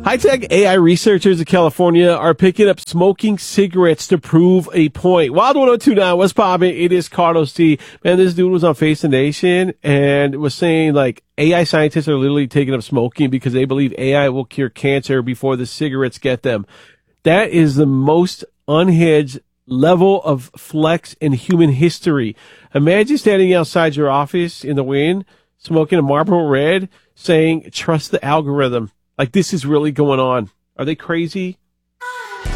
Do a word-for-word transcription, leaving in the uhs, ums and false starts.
High-tech A I researchers in California are picking up smoking cigarettes to prove a point. Wild one oh two point nine, what's poppin'? It is Carlos T. Man, this dude was on Face the Nation and was saying, like, A I scientists are literally taking up smoking because they believe A I will cure cancer before the cigarettes get them. That is the most unhinged level of flex in human history. Imagine standing outside your office in the wind, smoking a Marlboro Red, saying, trust the algorithm. Like, this is really going on. Are they crazy?